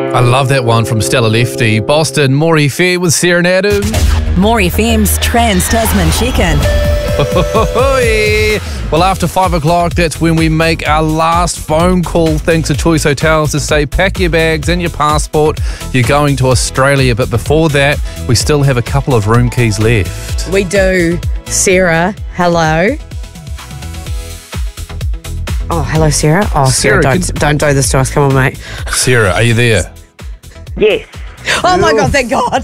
I love that one from Stella Lefty. Boston, Maury Fair with Sarah and Adam. Maury FM's Trans-Tasman Check-In. Well, after 5 o'clock, that's when we make our last phone call thanks to Choice Hotels to say pack your bags and your passport. You're going to Australia. But before that, we still have a couple of room keys left. We do. Sarah, hello. Oh, hello, Sarah. Oh, Sarah, don't do this to us. Come on, mate. Sarah, are you there? Yes. Oh, my God, thank God.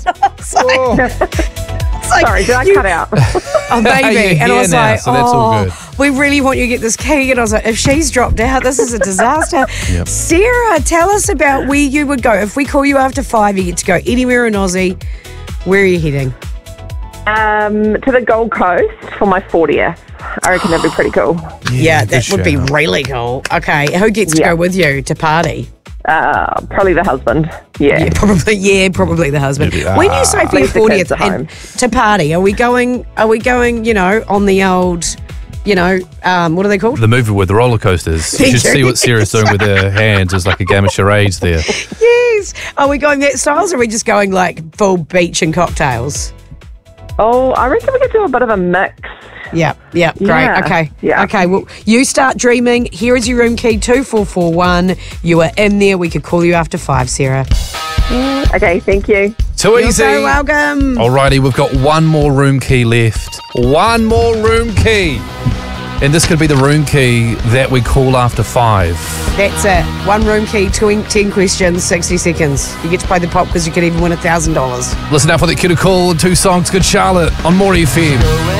Sorry, did I cut out? Oh, baby. And I was like, so that's all good. We really want you to get this key. And I was like, if she's dropped out, this is a disaster. Yep. Sarah, tell us about where you would go. If we call you after 5, you get to go anywhere in Aussie. Where are you heading? To the Gold Coast for my 40th. I reckon that'd be pretty cool. Yeah, that good would be shout. really cool. Okay, who gets to go with you to party? Probably the husband. Yeah. Probably the husband. When you say for your Leave the kids 40th at home. and to party, are we going, on the old, what are they called? The movie with the roller coasters. You should see what Sarah's doing with her hands. It's like a game of charades there. Yes. Are we going that styles or are we just going like full beach and cocktails? Oh, I reckon we could do a bit of a mix. Yeah, great. Yeah, Okay. yeah. Okay, well, you start dreaming. Here is your room key, 2441. You are in there. We could call you after 5, Sarah. Okay, thank you. Too You're easy. so welcome. Alrighty, we've got one more room key left. One more room key. And this could be the room key that we call after 5. That's it. One room key, 10 questions, 60 seconds. You get to play the pop because you could even win $1,000. Listen out for the kid who called 2 songs. Good Charlotte on Maury FM.